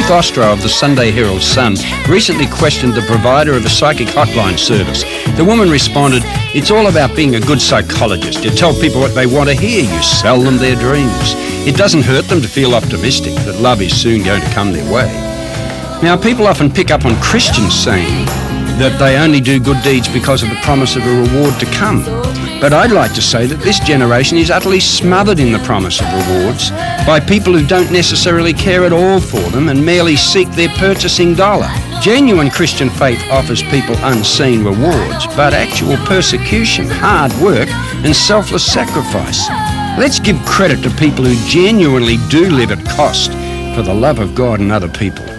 Bostro of the Sunday Herald Sun recently questioned the provider of a psychic hotline service. The woman responded, "It's all about being a good psychologist. You tell people what they want to hear. You sell them their dreams. It doesn't hurt them to feel optimistic that love is soon going to come their way." Now, people often pick up on Christians saying that they only do good deeds because of the promise of a reward to come. But I'd like to say that this generation is utterly smothered in the promise of rewards by people who don't necessarily care at all for them and merely seek their purchasing dollar. Genuine Christian faith offers people unseen rewards, but actual persecution, hard work, and selfless sacrifice. Let's give credit to people who genuinely do live at cost for the love of God and other people.